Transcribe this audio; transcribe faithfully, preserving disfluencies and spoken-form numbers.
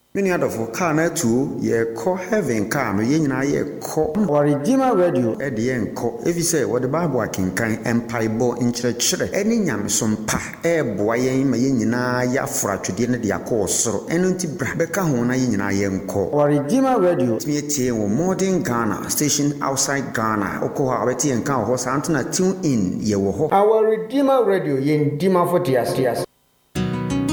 Many other for car na two ye call heaven car no ye nyina ye call our Redeemer Radio e de yen call if you say what the Bible akenkan empire bo nkyerɛkyerɛ ɛne nyamesom pa e boa yen ma ye nyina ya fra twede ne de akɔ soro ɛno nti bra bɛka ho na ye nyina ye nkɔ our Redeemer Radio me tie wo modern Ghana station outside Ghana okɔ ha bɛtie nka ho sa antena tune in ye wo ho our Redeemer Radio yen dima for dias dias